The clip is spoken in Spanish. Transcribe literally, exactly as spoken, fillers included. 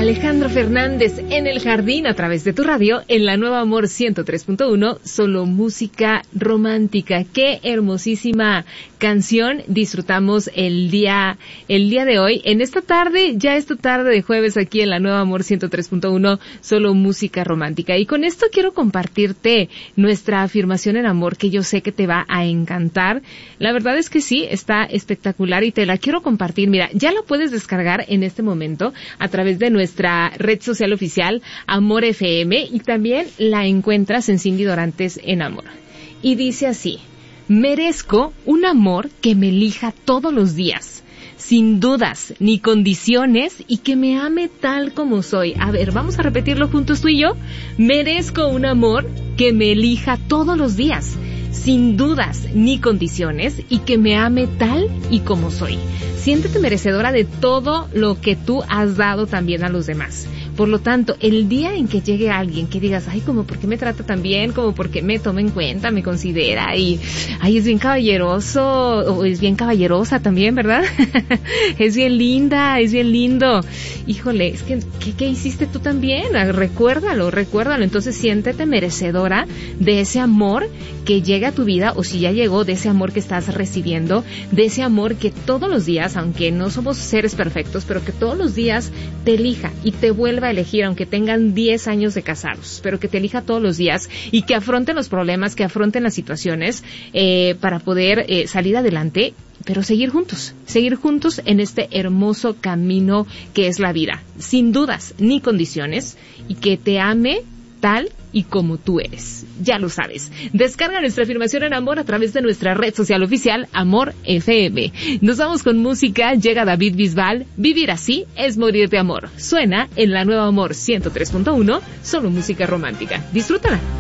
Alejandro Fernández en el jardín a través de tu radio en la Nueva Amor ciento tres punto uno, solo música romántica. Qué hermosísima canción disfrutamos el día el día de hoy, en esta tarde, ya esta tarde de jueves aquí en la Nueva Amor ciento tres punto uno, solo música romántica. Y con esto quiero compartirte nuestra afirmación en amor, que yo sé que te va a encantar. La verdad es que sí, está espectacular y te la quiero compartir. Mira, ya la puedes descargar en este momento a través de nuestra red social oficial Amor F M, y también la encuentras en Cindy Dorantes en Amor. Y dice así: merezco un amor que me elija todos los días, sin dudas ni condiciones, y que me ame tal como soy. A ver, vamos a repetirlo juntos tú y yo. Merezco un amor que me elija todos los días, sin dudas ni condiciones, y que me ame tal y como soy. Siéntete merecedora de todo lo que tú has dado también a los demás. Por lo tanto, el día en que llegue alguien que digas, ay, como por qué me trata tan bien, como por qué me toma en cuenta, me considera, y ay, es bien caballeroso, o es bien caballerosa también, ¿verdad? Es bien linda, es bien lindo. Híjole, es que, ¿qué, qué hiciste tú también? Recuérdalo, recuérdalo. Entonces, siéntete merecedora de ese amor que llega a tu vida, o si ya llegó, de ese amor que estás recibiendo, de ese amor que todos los días, aunque no somos seres perfectos, pero que todos los días te elija y te vuelva a elegir, aunque tengan diez años de casados, pero que te elija todos los días y que afronten los problemas, que afronten las situaciones eh, para poder eh, salir adelante, pero seguir juntos, seguir juntos en este hermoso camino que es la vida, sin dudas ni condiciones, y que te ame tal y como tú eres. Ya lo sabes. Descarga nuestra afirmación en amor a través de nuestra red social oficial Amor F M. Nos vamos con música. Llega David Bisbal. Vivir así es morir de amor. Suena en la Nueva Amor ciento tres punto uno, solo música romántica. Disfrútala.